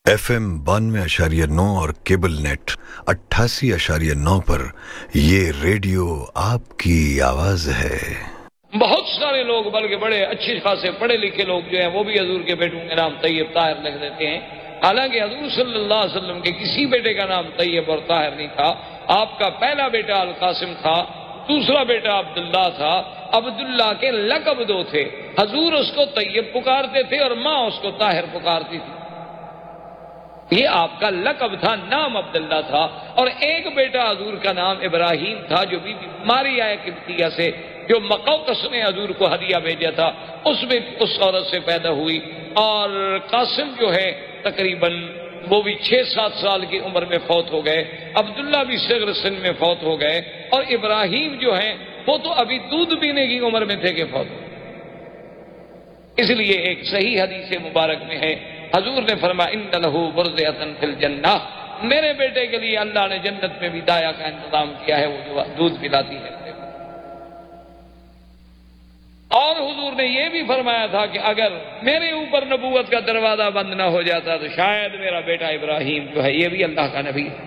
FM 92.9 और cable net 88.9 पर ये रेडियो आपकी आवाज है। बहुत सारे लोग बल्कि बड़े अच्छे खासे पढ़े लिखे लोग जो हैं वो भी हजूर के बेटों के नाम तैयब ताहिर लिख देते हैं, हालांकि हजूर सल्लल्लाहु अलैहि वसल्लम के किसी बेटे का नाम तैयब और ताहिर नहीं था। आपका पहला बेटा अल कासिम था, दूसरा बेटा अब्दुल्ला था। अब्दुल्ला के लक़ब दो थे, हजूर उसको तैयब पुकारते थे और माँ उसको ताहिर पुकारती थी। ये आपका लक़ब था, नाम अब्दुल्ला था। और एक बेटा हजूर का नाम इब्राहिम था, जो बीबी मारिया किब्तिया से, जो मकौकस ने हजूर को हदिया भेजा था, उसमें उस औरत से पैदा हुई। और कासिम जो है तकरीबन वो भी 6-7 साल की उम्र में फौत हो गए। अब्दुल्ला भी सग़र सिन में फौत हो गए। और इब्राहिम जो है वो तो अभी दूध पीने की उम्र में थे कि फौत हो। इसलिए एक सही हदीस मुबारक में है, हजूर ने फरमाया इन्न लहू बुरज़अतन फिल जन्नह, मेरे बेटे के लिए अल्लाह ने जन्नत में भी दाया का इंतजाम किया है, वो जो दूध पिलाती है। और हुजूर ने यह भी फरमाया था कि अगर मेरे ऊपर नबूवत का दरवाजा बंद ना हो जाता तो शायद मेरा बेटा इब्राहिम जो है ये भी अल्लाह का नबी है।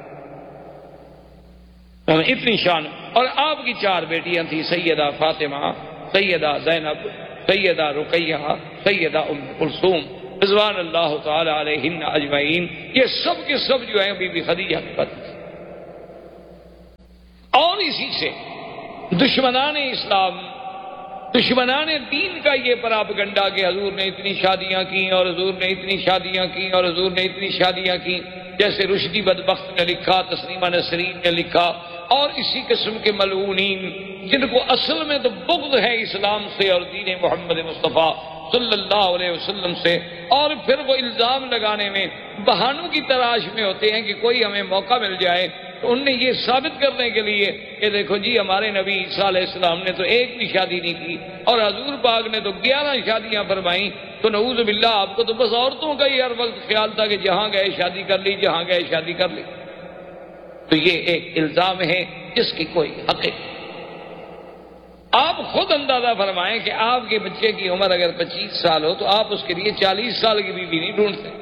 इतनी शान। और आपकी 4 बेटियां थी, सैयदा फातिमा, सैयदा ज़ैनब, सैयदा रुकैया, सैयदा उम्म कुलसूम रिज़वान अल्लाह तआला अलैहिन्ना अजमईन। ये सब के सब जो है बीबी खदीजा की पत्नी। और इसी से दुश्मनाने इस्लाम, दुश्मनाने दीन का ये परापगंडा कि हजूर ने इतनी शादियां की और हजूर ने इतनी शादियां की और हजूर ने इतनी शादियां की, जैसे रुश्दी बदबख्त ने लिखा, तस्लीमा नसरीन ने लिखा, और इसी किस्म के मलऊनीन जिनको असल में तो बुग़्ज़ है इस्लाम से और दीन मोहम्मद मुस्तफ़ा सल्लल्लाहु अलैहि वसल्लम से, और फिर वो इल्जाम लगाने में बहानों की तलाश में होते हैं कि कोई हमें मौका मिल जाए। तो उनने ये साबित करने के लिए कि देखो जी हमारे नबी ईसा अलैहिस्सलाम ने तो एक भी शादी नहीं की और हजूर पाक ने तो 11 शादियां फरमाई, तो नऊज़ बिल्लाह आपको तो बस औरतों का ही हर वक्त ख्याल था कि जहां गए शादी कर ली, जहां गए शादी कर ली। तो ये एक इल्जाम है जिसकी कोई हकीकत। आप खुद अंदाजा फरमाएं कि आपके बच्चे की उम्र अगर 25 साल हो तो आप उसके लिए 40 साल की बीवी नहीं ढूंढते।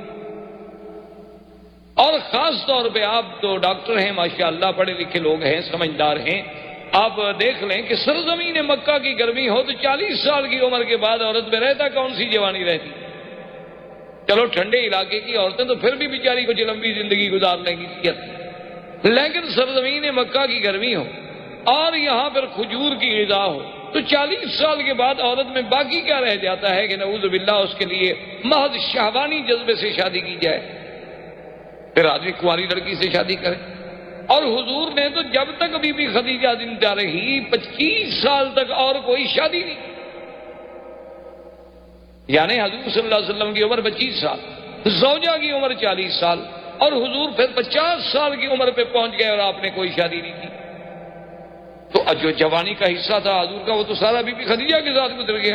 और खास तौर पे आप तो डॉक्टर हैं माशाअल्लाह, पढ़े लिखे लोग हैं, समझदार हैं। आप देख लें कि सरजमीन मक्का की गर्मी हो तो 40 साल की उम्र के बाद औरत में रहता कौन सी जवानी रहती। चलो ठंडे इलाके की औरतें तो फिर भी बेचारी कुछ लंबी जिंदगी गुजारने की नियत, लेकिन सरजमीन मक्का की गर्मी हो और यहां पर खजूर की ग़िज़ा हो तो 40 साल के बाद औरत में बाकी क्या रह जाता है कि नऊज़ बिल्लाह उसके लिए महज शहवानी जज्बे से शादी की जाए, फिर आदमी कुंवारी लड़की से शादी करे। और हुजूर ने तो जब तक बीबी खदीजा जिंदा रही 25 साल तक और कोई शादी नहीं, यानी हजूर सल्लल्लाहु अलैहि वसल्लम की उम्र 25 साल, ज़ौजा की उम्र 40 साल, और हुजूर फिर 50 साल की उम्र पे पहुंच गए और आपने कोई शादी नहीं की। तो जो जवानी का हिस्सा था हजूर का वो तो सारा बीबी खदीजा के साथ गुजर गया।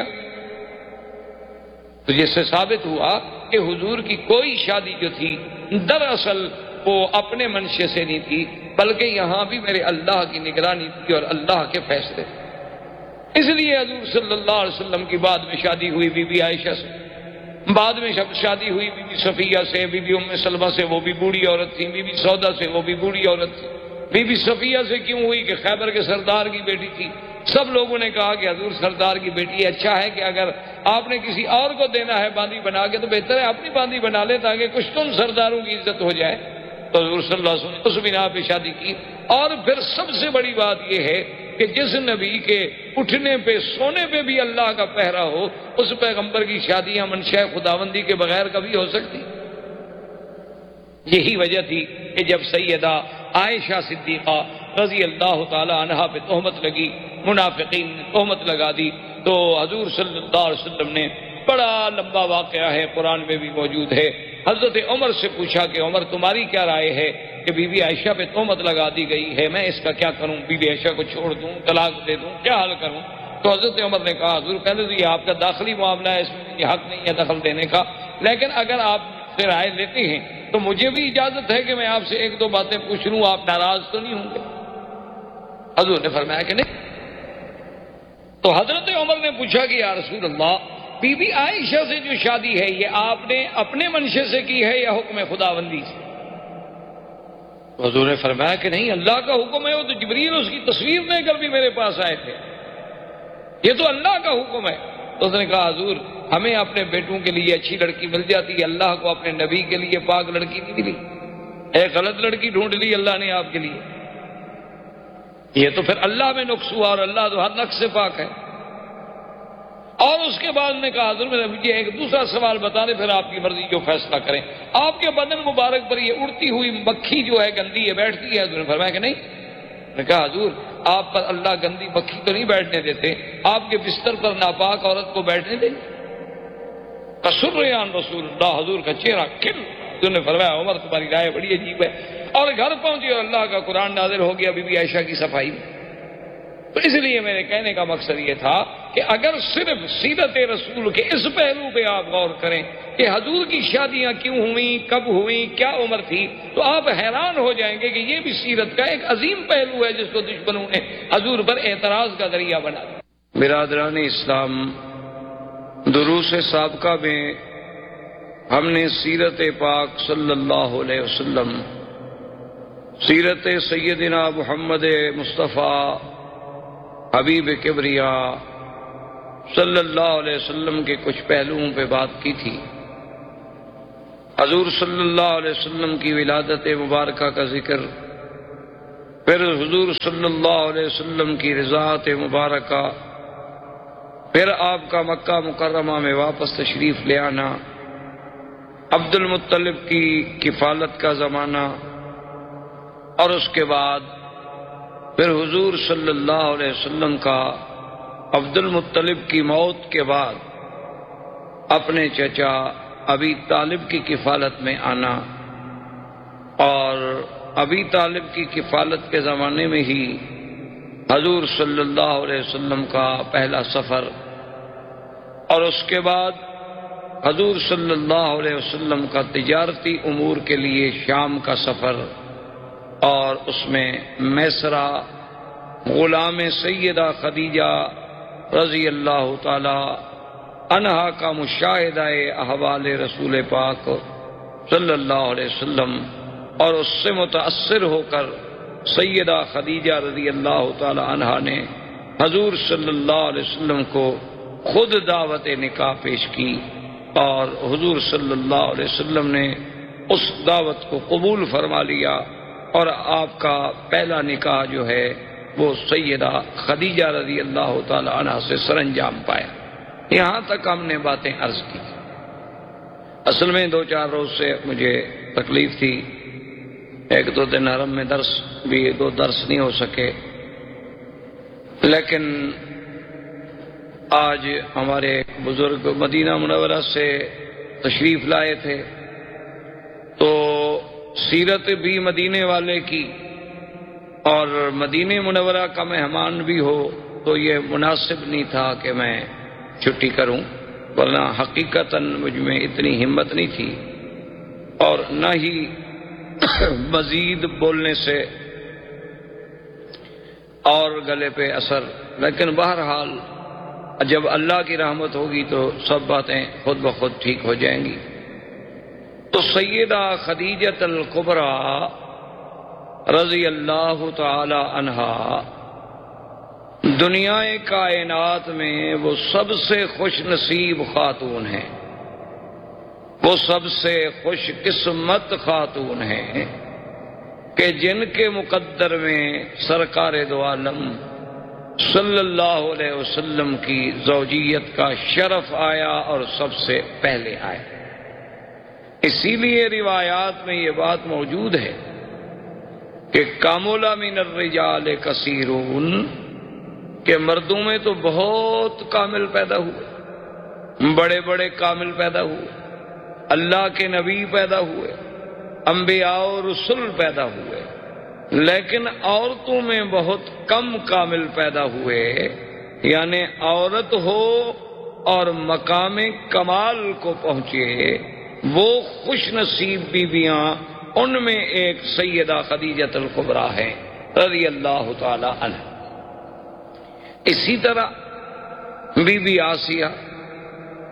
तो जिससे साबित हुआ कि हुजूर की कोई शादी जो थी दरअसल वो अपने मंशे से नहीं थी, बल्कि यहां भी मेरे अल्लाह की निगरानी थी और अल्लाह के फैसले। इसलिए हजूर सल्लल्लाहु अलैहि वसल्लम की बाद में शादी हुई बीबी आयशा से, बाद में शादी हुई बीबी सफिया से, बीबी उम्मे सलमा से, वो भी बूढ़ी औरत थी, बीबी सौदा से, वो भी बूढ़ी औरत थी। बीबी सफिया से क्यों हुई कि खैबर के सरदार की बेटी थी। सब लोगों ने कहा कि हजूर सरदार की बेटी अच्छा है कि अगर आपने किसी और को देना है बांदी बना के तो बेहतर है अपनी बांदी बना ले ताकि कुछ तुम सरदारों की इज्जत हो जाए। तो हजूर सल्लल्लाहु अलैहि वसल्लम ने उस बिना पे शादी की। और फिर सबसे बड़ी बात यह है कि जिस नबी के उठने पे सोने पे भी अल्लाह का पहरा हो, उस पैगंबर की शादियां मनशा खुदाबंदी के बगैर कभी हो सकती। यही वजह थी कि जब सैयदा आयशा सिद्दीक़ा रज़ी अल्लाह ताला अन्हा पे तोहमत लगी, मुनाफिकीन ने तोहमत लगा दी, तो हजूर सल्लल्लाहु अलैहि वसल्लम ने बड़ा लंबा वाक़या है, कुरान में भी मौजूद है, हजरत उमर से पूछा कि उमर तुम्हारी क्या राय है कि बीबी आयशा पे तोहमत लगा दी गई है, मैं इसका क्या करूं, बीबी आयशा को छोड़ दूं, तलाक दे दूं, क्या हल करूं। तो हजरत उमर ने कहा हजूर पहले तो ये आपका दाखिली मामला है, इसमें हक नहीं है दखल देने का, लेकिन अगर आप से राय लेते हैं तो मुझे भी इजाजत है कि मैं आपसे 1-2 बातें पूछ लूं, आप नाराज तो नहीं होंगे। हजूर ने फरमाया कि नहीं। तो हजरत उमर ने पूछा कि या रसूल अल्लाह بی بی عائشہ سے جو شادی ہے یہ آپ نے اپنے منشے سے کی ہے یا حکم خداوندی سے؟ حضور نے فرمایا کہ نہیں، اللہ کا حکم ہے، وہ تو جبریل اس کی تصویر لے کر بھی میرے پاس آئے تھے، یہ تو اللہ کا حکم ہے۔ تو اس نے کہا حضور ہمیں اپنے بیٹوں کے لیے اچھی لڑکی مل جاتی ہے، اللہ کو اپنے نبی کے لیے پاک لڑکی نہیں ملی، ایک غلط لڑکی ڈھونڈ لی اللہ نے آپ کے لیے، یہ تو پھر اللہ میں نقص ہوا، اور اللہ تو ہر نقص سے پاک ہے۔ اور اس کے بعد نے کہا حضور مجھے ایک دوسرا سوال بتا دیں، پھر آپ کی مرضی جو فیصلہ کریں، آپ کے بدن مبارک پر یہ اڑتی ہوئی مکھی جو ہے گندی ہے بیٹھتی ہے؟ حضور نے فرمایا کہ نہیں۔ نے کہا حضور آپ پر اللہ گندی مکھی تو نہیں بیٹھنے دیتے، آپ کے بستر پر ناپاک عورت کو بیٹھنے دیں؟ قصریان رسول اللہ، حضور کا چہرہ کھل۔ حضور نے فرمایا عمر تمہاری رائے بڑی عجیب ہے، اور گھر پہنچے اور اللہ کا قرآن نازل ہو گیا بی بی عائشہ کی صفائی میں۔ تو اس لیے میرے کہنے کا مقصد یہ تھا کہ اگر صرف سیرت رسول کے اس پہلو پہ آپ غور کریں کہ حضور کی شادیاں کیوں ہوئیں، کب ہوئیں، کیا عمر تھی، تو آپ حیران ہو جائیں گے کہ یہ بھی سیرت کا ایک عظیم پہلو ہے جس کو دشمنوں نے حضور پر اعتراض کا ذریعہ بنا دیا۔ برادران اسلام، دروس سابقہ میں ہم نے سیرت پاک صلی اللہ علیہ وسلم، سیرت سیدنا محمد مصطفیٰ حبیب کبریا صلی اللہ علیہ وسلم کے کچھ پہلوؤں پہ بات کی تھی۔ حضور صلی اللہ علیہ وسلم کی ولادت مبارکہ کا ذکر، پھر حضور صلی اللہ علیہ وسلم کی رضاعت مبارکہ، پھر آپ کا مکہ مکرمہ میں واپس تشریف لے آنا، عبد المطلب کی کفالت کا زمانہ، اور اس کے بعد پھر حضور صلی اللہ علیہ وسلم کا عبد المطلب کی موت کے بعد اپنے چچا ابی طالب کی کفالت میں آنا، اور ابی طالب کی کفالت کے زمانے میں ہی حضور صلی اللہ علیہ وسلم کا پہلا سفر، اور اس کے بعد حضور صلی اللہ علیہ وسلم کا تجارتی امور کے لیے شام کا سفر، اور اس میں میسرہ غلام سیدہ خدیجہ رضی اللہ تعالی عنہا کا مشاہدہ احوال رسول پاک صلی اللہ علیہ وسلم، اور اس سے متاثر ہو کر سیدہ خدیجہ رضی اللہ تعالی عنہا نے حضور صلی اللہ علیہ وسلم کو خود دعوت نکاح پیش کی، اور حضور صلی اللہ علیہ وسلم نے اس دعوت کو قبول فرما لیا، اور آپ کا پہلا نکاح جو ہے وہ سیدہ خدیجہ رضی اللہ تعالی عنہ سے سر انجام پایا۔ یہاں تک ہم نے باتیں عرض کی۔ اصل میں 2-4 روز سے مجھے تکلیف تھی، 1-2 دن حرم میں درس بھی 2 درس نہیں ہو سکے، لیکن آج ہمارے بزرگ مدینہ منورہ سے تشریف لائے تھے، تو سیرت بھی مدینے والے کی اور مدینہ منورہ کا مہمان بھی ہو تو یہ مناسب نہیں تھا کہ میں چھٹی کروں، ورنہ حقیقتاً مجھ میں اتنی ہمت نہیں تھی، اور نہ ہی مزید بولنے سے اور گلے پہ اثر، لیکن بہرحال جب اللہ کی رحمت ہوگی تو سب باتیں خود بخود ٹھیک ہو جائیں گی۔ تو سیدہ خدیجہ الکبریٰ رضی اللہ تعالی عنہا دنیا کائنات میں وہ سب سے خوش نصیب خاتون ہیں، وہ سب سے خوش قسمت خاتون ہیں کہ جن کے مقدر میں سرکار دو عالم صلی اللہ علیہ وسلم کی زوجیت کا شرف آیا اور سب سے پہلے آیا۔ اسی لیے روایات میں یہ بات موجود ہے کہ کامل من الرجال کثیرون، کہ مردوں میں تو بہت کامل پیدا ہوئے، بڑے بڑے کامل پیدا ہوئے، اللہ کے نبی پیدا ہوئے، انبیاء و رسل پیدا ہوئے، لیکن عورتوں میں بہت کم کامل پیدا ہوئے، یعنی عورت ہو اور مقام کمال کو پہنچے وہ خوش نصیب بیویاں، ان میں ایک سیدہ خدیجہ الکبریٰ ہے رضی اللہ تعالی عنہ۔ اسی طرح بی بی آسیہ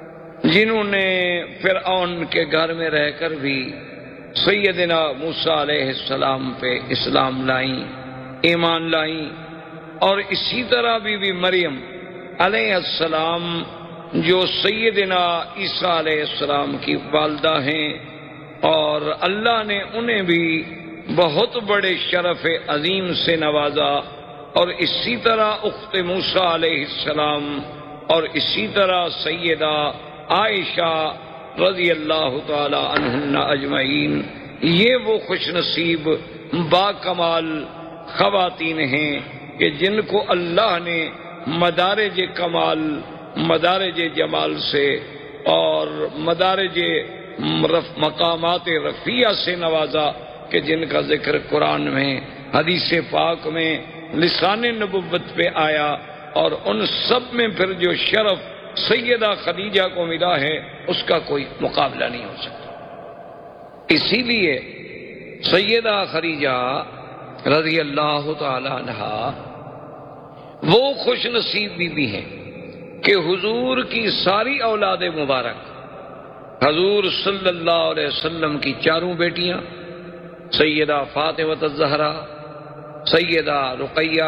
جنہوں نے فرعون کے گھر میں رہ کر بھی سیدنا موسیٰ علیہ السلام پہ اسلام لائیں، ایمان لائیں، اور اسی طرح بی مریم علیہ السلام جو سیدنا عیسیٰ علیہ السلام کی والدہ ہیں، اور اللہ نے انہیں بھی بہت بڑے شرف عظیم سے نوازا، اور اسی طرح اخت موسیٰ علیہ السلام، اور اسی طرح سیدہ عائشہ رضی اللہ تعالی عنہن اجمعین، یہ وہ خوش نصیب با کمال خواتین ہیں کہ جن کو اللہ نے مدارج کمال، مدارج جمال سے اور مدارج مقامات رفیع سے نوازا، کہ جن کا ذکر قرآن میں، حدیث پاک میں، لسان نبوت پہ آیا، اور ان سب میں پھر جو شرف سیدہ خدیجہ کو ملا ہے اس کا کوئی مقابلہ نہیں ہو سکتا۔ اسی لیے سیدہ خدیجہ رضی اللہ تعالی عنہا وہ خوش نصیب بیوی ہیں کہ حضور کی ساری اولاد مبارک، حضور صلی اللہ علیہ وسلم کی چاروں بیٹیاں، سیدہ فاطمہ الزہرا، سیدہ رقیہ،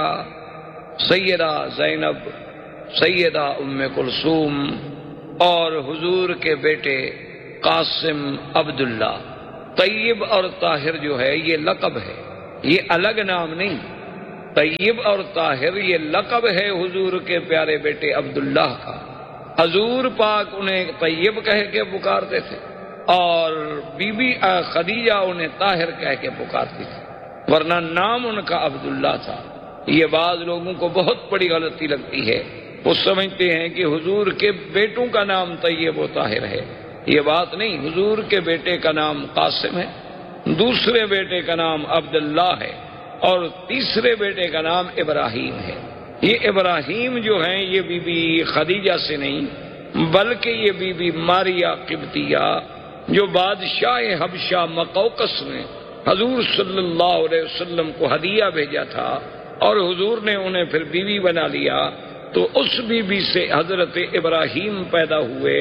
سیدہ زینب، سیدہ ام کلثوم، اور حضور کے بیٹے قاسم، عبداللہ۔ طیب اور طاہر جو ہے یہ لقب ہے، یہ الگ نام نہیں۔ طیب اور طاہر یہ لقب ہے حضور کے پیارے بیٹے عبداللہ کا۔ حضور پاک انہیں طیب کہہ کے پکارتے تھے، اور بی بی خدیجہ انہیں طاہر کہہ کے پکارتی تھی، ورنہ نام ان کا عبداللہ تھا۔ یہ بعض لوگوں کو بہت بڑی غلطی لگتی ہے، وہ سمجھتے ہیں کہ حضور کے بیٹوں کا نام طیب و طاہر ہے۔ یہ بات نہیں، حضور کے بیٹے کا نام قاسم ہے، دوسرے بیٹے کا نام عبداللہ ہے، اور تیسرے بیٹے کا نام ابراہیم ہے۔ یہ ابراہیم جو ہیں یہ بی بی خدیجہ سے نہیں، بلکہ یہ بی بی ماریہ قبطیہ جو بادشاہ حبشہ مقوقس نے حضور صلی اللہ علیہ وسلم کو ہدیہ بھیجا تھا، اور حضور نے انہیں پھر بیوی بنا لیا، تو اس بیوی سے حضرت ابراہیم پیدا ہوئے،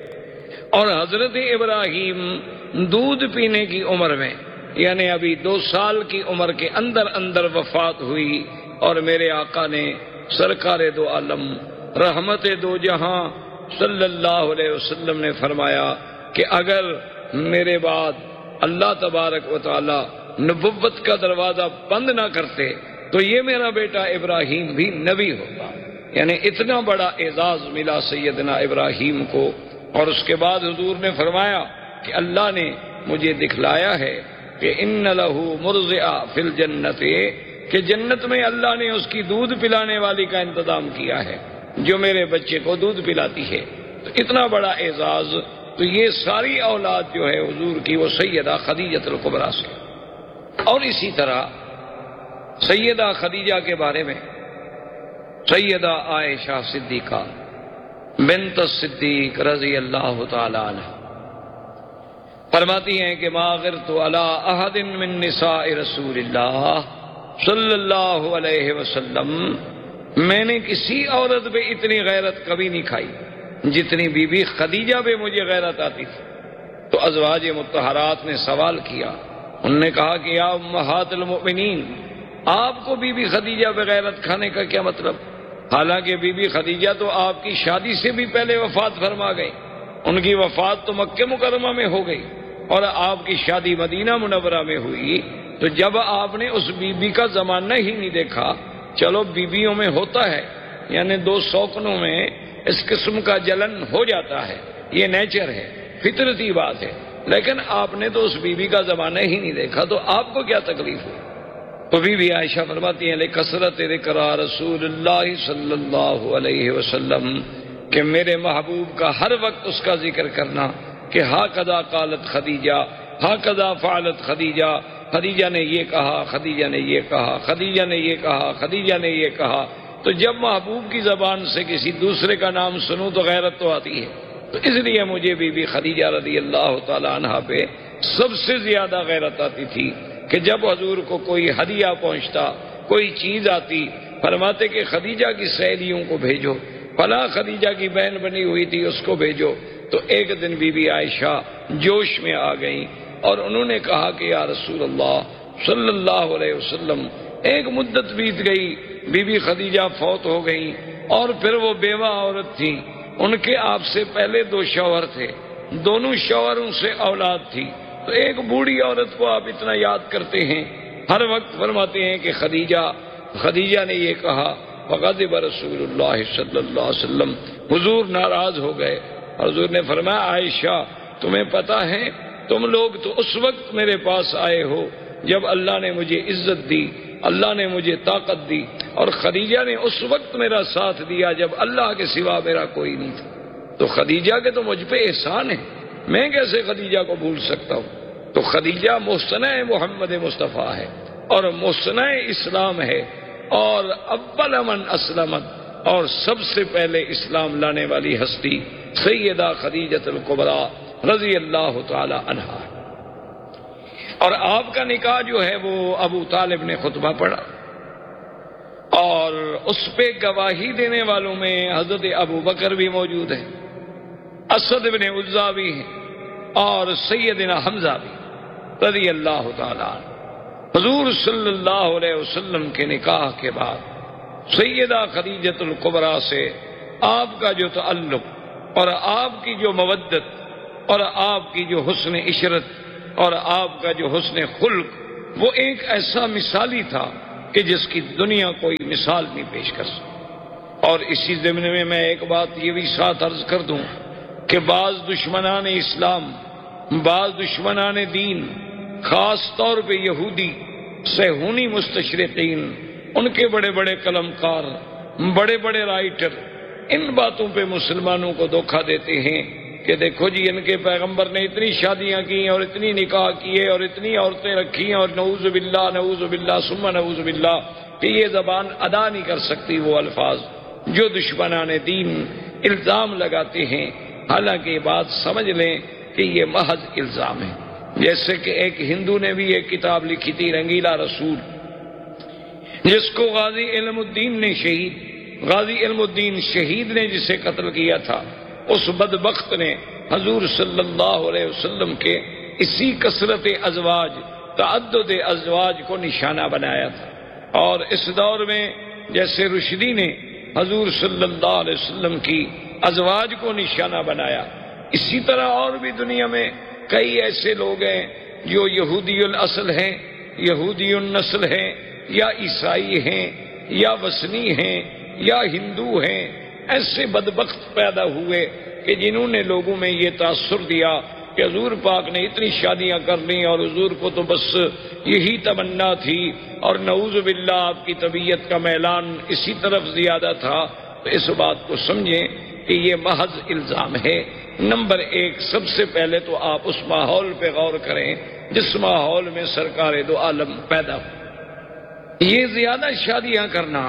اور حضرت ابراہیم دودھ پینے کی عمر میں، یعنی ابھی 2 سال کی عمر کے اندر اندر وفات ہوئی، اور میرے آقا نے سرکار دو عالم رحمت دو جہاں صلی اللہ علیہ وسلم نے فرمایا کہ اگر میرے بعد اللہ تبارک و تعالی نبوت کا دروازہ بند نہ کرتے تو یہ میرا بیٹا ابراہیم بھی نبی ہوتا۔ یعنی اتنا بڑا اعزاز ملا سیدنا ابراہیم کو۔ اور اس کے بعد حضور نے فرمایا کہ اللہ نے مجھے دکھلایا ہے کہ ان لہ مرضعہ فی الجنت، کہ جنت میں اللہ نے اس کی دودھ پلانے والی کا انتظام کیا ہے جو میرے بچے کو دودھ پلاتی ہے۔ تو اتنا بڑا اعزاز، تو یہ ساری اولاد جو ہے حضور کی وہ سیدہ خدیجہ الکبریٰ سے۔ اور اسی طرح سیدہ خدیجہ کے بارے میں سیدہ عائشہ صدیقہ بنت الصدیق رضی اللہ تعالی عنہ فرماتی ہیں کہ ما غرت علی احد من نساء رسول اللہ صلی اللہ علیہ وسلم، میں نے کسی عورت پہ اتنی غیرت کبھی نہیں کھائی جتنی بی بی خدیجہ پہ مجھے غیرت آتی تھی۔ تو ازواج مطہرات نے سوال کیا، انہوں نے کہا کہ یا امہات المؤمنین، آپ کو بی بی خدیجہ پہ غیرت کھانے کا کیا مطلب؟ حالانکہ بی بی خدیجہ تو آپ کی شادی سے بھی پہلے وفات فرما گئی، ان کی وفات تو مکہ مکرمہ میں ہو گئی، اور آپ کی شادی مدینہ منورہ میں ہوئی۔ تو جب آپ نے اس بی بی کا زمانہ ہی نہیں دیکھا، چلو بیویوں میں ہوتا ہے، یعنی 2 شوقنوں میں اس قسم کا جلن ہو جاتا ہے، یہ نیچر ہے، فطرتی بات ہے، لیکن آپ نے تو اس بی بی کا زمانہ ہی نہیں دیکھا، تو آپ کو کیا تکلیف ہوئی؟ تو بی بی عائشہ فرماتی ہیں لکثرت ذکر رسول اللہ صلی اللہ علیہ وسلم، کہ میرے محبوب کا ہر وقت اس کا ذکر کرنا کہ ہاکذا قالت خدیجہ، ہاکذا فعلت خدیجہ، خدیجہ نے یہ کہا، خدیجہ نے یہ کہا، خدیجہ نے یہ کہا، خدیجہ نے یہ کہا۔ تو جب محبوب کی زبان سے کسی دوسرے کا نام سنوں تو غیرت تو آتی ہے۔ تو اس لیے مجھے بی بی خدیجہ رضی اللہ تعالی عنہا پہ سب سے زیادہ غیرت آتی تھی کہ جب حضور کو کوئی ہدیہ پہنچتا، کوئی چیز آتی، فرماتے کہ خدیجہ کی سہیلیوں کو بھیجو، فلاں خدیجہ کی بہن بنی ہوئی تھی اس کو بھیجو، تو ایک دن بی بی عائشہ جوش میں آ گئیں اور انہوں نے کہا کہ یا رسول اللہ صلی اللہ علیہ وسلم، ایک مدت بیت گئی، بی بی خدیجہ فوت ہو گئی اور پھر وہ بیوہ عورت تھی، ان کے آپ سے پہلے 2 شوہر تھے، دونوں شوہروں سے اولاد تھی، تو ایک بوڑھی عورت کو آپ اتنا یاد کرتے ہیں، ہر وقت فرماتے ہیں کہ خدیجہ نے یہ کہا، فغضب رسول اللہ صلی اللہ علیہ وسلم، حضور ناراض ہو گئے، حضور نے فرمایا عائشہ تمہیں پتہ ہے تم لوگ تو اس وقت میرے پاس آئے ہو جب اللہ نے مجھے عزت دی، اللہ نے مجھے طاقت دی، اور خدیجہ نے اس وقت میرا ساتھ دیا جب اللہ کے سوا میرا کوئی نہیں تھا، تو خدیجہ کے تو مجھ پہ احسان ہے، میں کیسے خدیجہ کو بھول سکتا ہوں؟ تو خدیجہ محسنہ محمد مصطفیٰ ہے اور محسنہ اسلام ہے، اور اول من اسلمت، اور سب سے پہلے اسلام لانے والی ہستی سیدہ خدیجہ الکبریٰ رضی اللہ تعالی عنہا، اور آپ کا نکاح جو ہے وہ ابو طالب نے خطبہ پڑھا، اور اس پہ گواہی دینے والوں میں حضرت ابو بکر بھی موجود ہیں، اسد بن عزا بھی ہیں، اور سیدنا حمزہ بھی رضی اللہ تعالی عنہ۔ حضور صلی اللہ علیہ وسلم کے نکاح کے بعد سیدہ خدیجہ الکبریٰ سے آپ کا جو تعلق اور آپ کی جو مودت اور آپ کی جو حسن عشرت اور آپ کا جو حسن خلق، وہ ایک ایسا مثالی تھا کہ جس کی دنیا کوئی مثال نہیں پیش کر سکتی۔ اور اسی ضمن میں ایک بات یہ بھی ساتھ عرض کر دوں کہ بعض دشمنان اسلام، بعض دشمنان دین، خاص طور پہ یہودی صہیونی مستشرقین، ان کے بڑے بڑے قلم کار، بڑے بڑے رائٹر ان باتوں پہ مسلمانوں کو دھوکہ دیتے ہیں کہ دیکھو جی ان کے پیغمبر نے اتنی شادیاں کی اور اتنی نکاح کیے اور اتنی عورتیں رکھی اور نعوذ باللہ ثم نعوذ باللہ، کہ یہ زبان ادا نہیں کر سکتی وہ الفاظ جو دشمنان دین الزام لگاتے ہیں۔ حالانکہ یہ بات سمجھ لیں کہ یہ محض الزام ہے۔ جیسے کہ ایک ہندو نے بھی ایک کتاب لکھی تھی رنگیلا رسول، جس کو غازی علم الدین شہید نے جسے قتل کیا تھا، اس بدبخت نے حضور صلی اللہ علیہ وسلم کے اسی کثرت ازواج، تعدد ازواج کو نشانہ بنایا تھا، اور اس دور میں جیسے رشدی نے حضور صلی اللہ علیہ وسلم کی ازواج کو نشانہ بنایا، اسی طرح اور بھی دنیا میں کئی ایسے لوگ ہیں جو یہودی الاصل ہیں، یہودی النسل ہیں، یا عیسائی ہیں، یا وثنی ہیں، یا ہندو ہیں، ایسے بدبخت پیدا ہوئے کہ جنہوں نے لوگوں میں یہ تاثر دیا کہ حضور پاک نے اتنی شادیاں کر لیں اور حضور کو تو بس یہی تمنا تھی، اور نعوذ باللہ آپ کی طبیعت کا میلان اسی طرف زیادہ تھا۔ تو اس بات کو سمجھیں کہ یہ محض الزام ہے۔ نمبر 1، سب سے پہلے تو آپ اس ماحول پہ غور کریں جس ماحول میں سرکار دو عالم پیدا ہو۔ یہ زیادہ شادیاں کرنا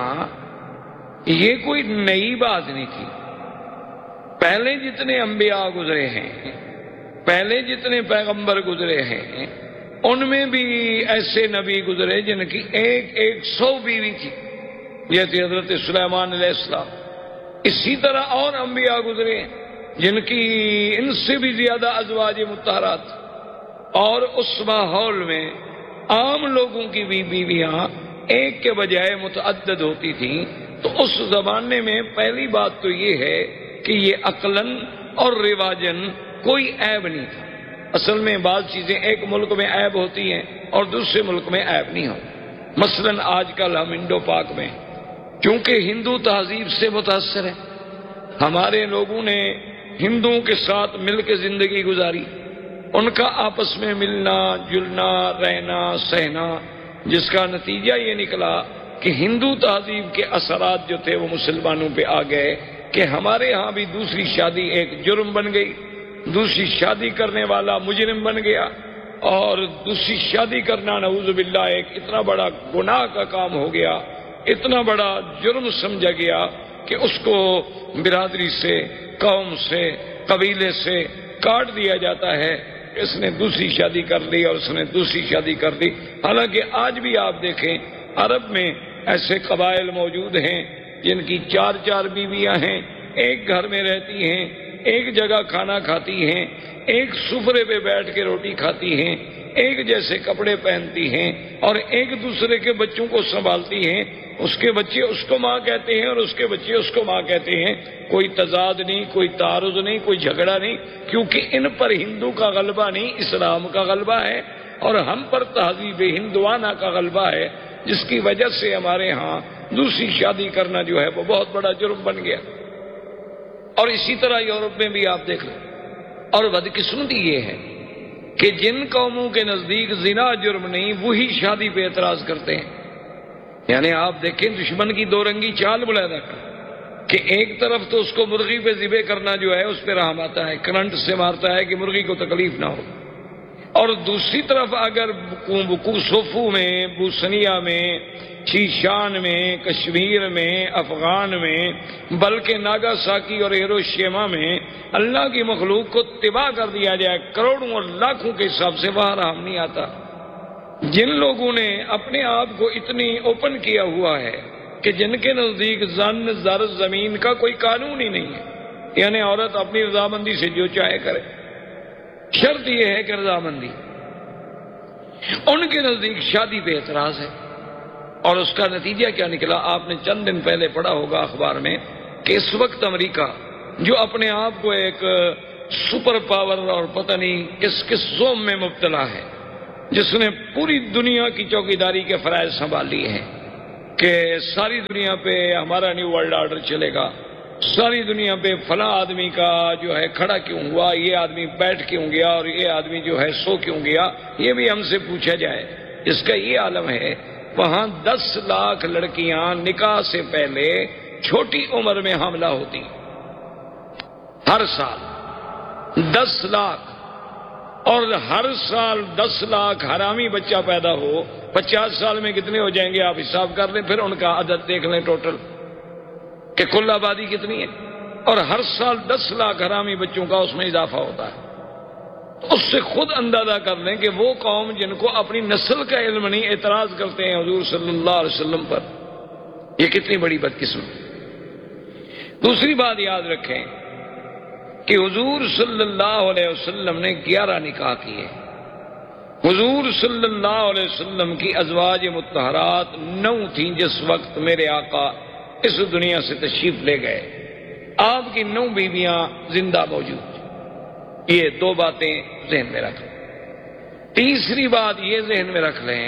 یہ کوئی نئی بات نہیں تھی، پہلے جتنے انبیاء گزرے ہیں، پہلے جتنے پیغمبر گزرے ہیں، ان میں بھی ایسے نبی گزرے جن کی 100 بیوی تھی، جیسے حضرت سلیمان علیہ السلام۔ اسی طرح اور انبیاء گزرے جن کی ان سے بھی زیادہ ازواج مطہرات، اور اس ماحول میں عام لوگوں کی بھی بیویاں ایک کے بجائے متعدد ہوتی تھیں۔ تو اس زمانے میں پہلی بات تو یہ ہے کہ یہ عقلاً اور رواجاً کوئی عیب نہیں تھا۔ اصل میں بعض چیزیں ایک ملک میں عیب ہوتی ہیں اور دوسرے ملک میں عیب نہیں ہوتی۔ مثلاً آج کل ہم انڈو پاک میں چونکہ ہندو تہذیب سے متاثر ہیں، ہمارے لوگوں نے ہندوؤں کے ساتھ مل کے زندگی گزاری، ان کا آپس میں ملنا جلنا رہنا سہنا، جس کا نتیجہ یہ نکلا کہ ہندو تہذیب کے اثرات جو تھے وہ مسلمانوں پہ آ گئے کہ ہمارے ہاں بھی دوسری شادی ایک جرم بن گئی، دوسری شادی کرنے والا مجرم بن گیا، اور دوسری شادی کرنا نعوذ باللہ ایک اتنا بڑا گناہ کا کام ہو گیا، اتنا بڑا جرم سمجھا گیا کہ اس کو برادری سے، قوم سے، قبیلے سے کاٹ دیا جاتا ہے۔ اس نے دوسری شادی کر لی اور اس نے دوسری شادی کر دی۔ حالانکہ آج بھی آپ دیکھیں عرب میں ایسے قبائل موجود ہیں جن کی 4 بیویاں ہیں، ایک گھر میں رہتی ہیں، ایک جگہ کھانا کھاتی ہیں، ایک سفرے پہ بیٹھ کے روٹی کھاتی ہیں، ایک جیسے کپڑے پہنتی ہیں اور ایک دوسرے کے بچوں کو سنبھالتی ہیں. اس کے بچے اس کو ماں کہتے ہیں اور اس کے بچے اس کو ماں کہتے ہیں. کوئی تضاد نہیں، کوئی تعارض نہیں، کوئی جھگڑا نہیں، کیونکہ ان پر ہندو کا غلبہ نہیں، اسلام کا غلبہ ہے، اور ہم پر تہذیب ہندوانہ کا غلبہ ہے، جس کی وجہ سے ہمارے ہاں دوسری شادی کرنا جو ہے وہ بہت بڑا جرم بن گیا. اور اسی طرح یورپ میں بھی آپ دیکھ لیں. اور بدقسمتی یہ ہے کہ جن قوموں کے نزدیک زنا جرم نہیں، وہی شادی پہ اعتراض کرتے ہیں. یعنی آپ دیکھیں دشمن کی دو رنگی چال ملاحظہ کر کہ ایک طرف تو اس کو مرغی پہ ذبح کرنا جو ہے اس پہ رحم آتا ہے، کرنٹ سے مارتا ہے کہ مرغی کو تکلیف نہ ہو، اور دوسری طرف اگر کوسوفو میں، بوسنیا میں، شیشان میں، کشمیر میں، افغان میں، بلکہ ناگاساکی اور ہیروشیما میں اللہ کی مخلوق کو تباہ کر دیا جائے کروڑوں اور لاکھوں کے حساب سے، وہاں رحم نہیں آتا. جن لوگوں نے اپنے آپ کو اتنی اوپن کیا ہوا ہے کہ جن کے نزدیک زن، زر، زمین کا کوئی قانون ہی نہیں ہے، یعنی عورت اپنی رضامندی سے جو چاہے کرے، شرط یہ ہے کہ رضامندی، ان کے نزدیک شادی پہ اعتراض ہے. اور اس کا نتیجہ کیا نکلا؟ آپ نے چند دن پہلے پڑھا ہوگا اخبار میں کہ اس وقت امریکہ جو اپنے آپ کو ایک سپر پاور اور پتہ نہیں کس زوم میں مبتلا ہے، جس نے پوری دنیا کی چوکیداری کے فرائض سنبھال لیے ہیں کہ ساری دنیا پہ ہمارا نیو ورلڈ آرڈر چلے گا، ساری دنیا پہ فلاں آدمی کا جو ہے کھڑا کیوں ہوا، یہ آدمی بیٹھ کیوں گیا، اور یہ آدمی جو ہے سو کیوں گیا، یہ بھی ہم سے پوچھا جائے. اس کا یہ عالم ہے. وہاں 10 لاکھ لڑکیاں نکاح سے پہلے چھوٹی عمر میں حاملہ ہوتی، ہر سال 10 لاکھ، اور ہر سال 10 لاکھ حرامی بچہ پیدا ہو. 50 سال میں کتنے ہو جائیں گے آپ حساب کر لیں، پھر ان کا عدد دیکھ لیں ٹوٹل کہ کل آبادی کتنی ہے. اور ہر سال 10 لاکھ حرامی بچوں کا اس میں اضافہ ہوتا ہے. اس سے خود اندازہ کر لیں کہ وہ قوم جن کو اپنی نسل کا علم نہیں، اعتراض کرتے ہیں حضور صلی اللہ علیہ وسلم پر، یہ کتنی بڑی بدقسمت. دوسری بات یاد رکھیں کہ حضور صلی اللہ علیہ وسلم نے 11 نکاح کیے. حضور صلی اللہ علیہ وسلم کی ازواج مطہرات 9 تھیں جس وقت میرے آقا اس دنیا سے تشریف لے گئے. آپ کی 9 بیویاں زندہ موجود. یہ 2 باتیں ذہن میں رکھ لیں. تیسری بات یہ ذہن میں رکھ لیں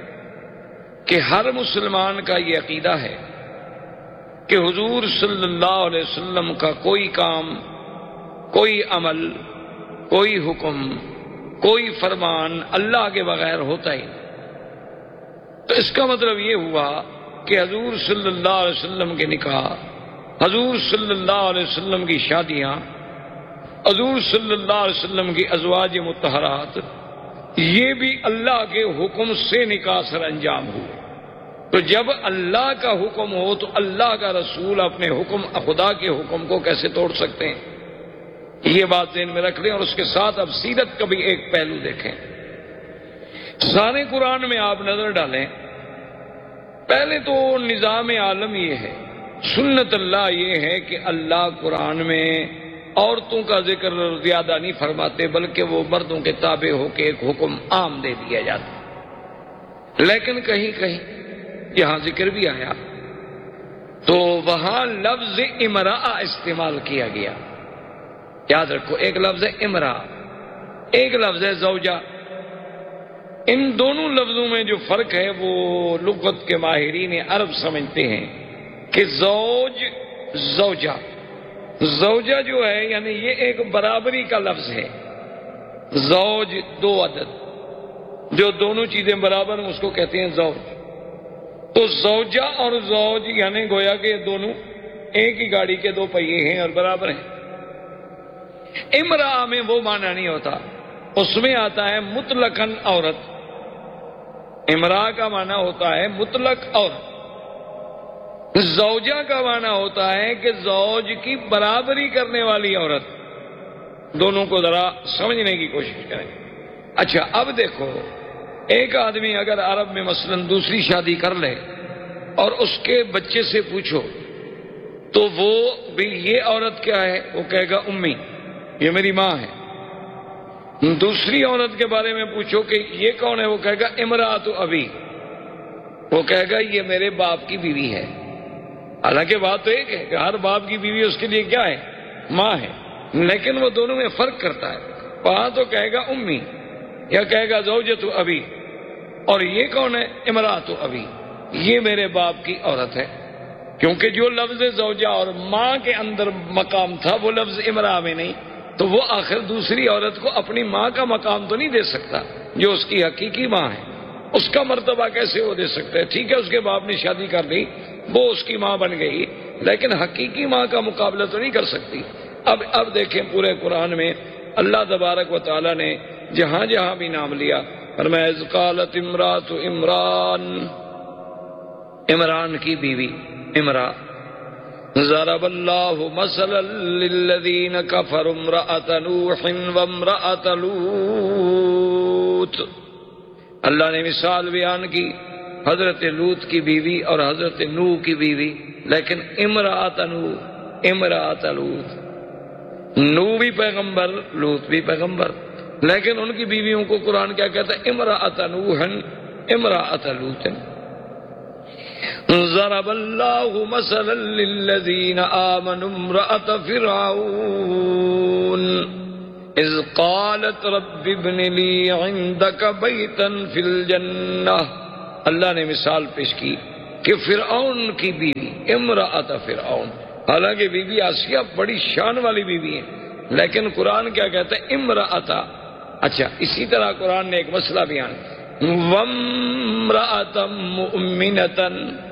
کہ ہر مسلمان کا یہ عقیدہ ہے کہ حضور صلی اللہ علیہ وسلم کا کوئی کام، کوئی عمل، کوئی حکم، کوئی فرمان اللہ کے بغیر ہوتا ہی نہیں. تو اس کا مطلب یہ ہوا کہ حضور صلی اللہ علیہ وسلم کے نکاح، حضور صلی اللہ علیہ وسلم کی شادیاں، حضور صلی اللہ علیہ وسلم کی ازواج مطہرات، یہ بھی اللہ کے حکم سے نکاح سر انجام ہوئے. تو جب اللہ کا حکم ہو تو اللہ کا رسول اپنے حکم، خدا کے حکم کو کیسے توڑ سکتے ہیں؟ یہ بات ذہن میں رکھ لیں. اور اس کے ساتھ اب سیرت کا بھی ایک پہلو دیکھیں. سارے قرآن میں آپ نظر ڈالیں، پہلے تو نظام عالم یہ ہے، سنت اللہ یہ ہے کہ اللہ قرآن میں عورتوں کا ذکر زیادہ نہیں فرماتے، بلکہ وہ مردوں کے تابع ہو کے ایک حکم عام دے دیا جاتا. لیکن کہیں کہیں یہاں ذکر بھی آیا تو وہاں لفظ امرأہ استعمال کیا گیا. یاد رکھو، ایک لفظ ہے امرأہ، ایک لفظ ہے زوجہ. ان دونوں لفظوں میں جو فرق ہے وہ لغت کے ماہرین عرب سمجھتے ہیں کہ زوج، زوجہ، زوجہ جو ہے یعنی یہ ایک برابری کا لفظ ہے. زوج 2 عدد، جو دونوں چیزیں برابر ہیں اس کو کہتے ہیں زوج. تو زوجہ اور زوج یعنی گویا کہ یہ دونوں ایک ہی گاڑی کے 2 پہیے ہیں اور برابر ہیں. امرأہ میں وہ معنی نہیں ہوتا، اس میں آتا ہے مطلقاً عورت. امرأہ کا معنی ہوتا ہے مطلق عورت. زوجہ کا معنی ہوتا ہے کہ زوج کی برابری کرنے والی عورت. دونوں کو ذرا سمجھنے کی کوشش کریں. اچھا اب دیکھو، ایک آدمی اگر عرب میں مثلا دوسری شادی کر لے اور اس کے بچے سے پوچھو تو وہ بھی یہ عورت کیا ہے؟ وہ کہے گا امی، یہ میری ماں ہے۔ دوسری عورت کے بارے میں پوچھو کہ یہ کون ہے؟ وہ کہے گا امرأۃ ابی، وہ کہے گا یہ میرے باپ کی بیوی ہے۔ حالانکہ بات تو ایک ہے کہ ہر باپ کی بیوی اس کے لیے کیا ہے؟ ماں ہے، لیکن وہ دونوں میں فرق کرتا ہے۔ وہاں تو کہے گا امی یا کہے گا زوجۃ ابی، اور یہ کون ہے؟ امرأۃ ابی، یہ میرے باپ کی عورت ہے۔ کیونکہ جو لفظ زوجہ اور ماں کے اندر مقام تھا وہ لفظ امرأہ میں نہیں، تو وہ آخر دوسری عورت کو اپنی ماں کا مقام تو نہیں دے سکتا جو اس کی حقیقی ماں ہے۔ اس کا مرتبہ کیسے وہ دے سکتا ہے؟ ٹھیک ہے اس کے باپ نے شادی کر لی، وہ اس کی ماں بن گئی، لیکن حقیقی ماں کا مقابلہ تو نہیں کر سکتی۔ اب دیکھیں پورے قرآن میں اللہ تبارک و تعالیٰ نے جہاں جہاں بھی نام لیا، فرمایا اذ قالت امرأۃ عمران، عمران کی بیوی امرا، ضرب اللہ مثلا للذین کفروا امرأۃ نوح وامرأۃ لوط، اللہ نے مثال بیان کی حضرت لوط کی بیوی اور حضرت نوح کی بیوی، لیکن امرأۃ نوح، امرأۃ لوط، نوح بھی پیغمبر لوط بھی پیغمبر، لیکن ان کی بیویوں کو قرآن کیا کہتا ہے؟ امرأۃ نوح امرأۃ لوط۔ ضرب اللہ مثلا للذین آمنوا امرأۃ فرعون اذ قالت رب ابن لی عندک بیتا فی الجنہ، اللہ نے مثال پیش کی کہ فرعون کی بیوی امرأۃ فرعون، حالانکہ بی بی آسیہ بڑی شان والی بیوی ہے، لیکن قرآن کیا کہتا ہے؟ امرأۃ۔ اچھا اسی طرح قرآن نے ایک مسئلہ بیان، وامرأۃ مؤمنۃ،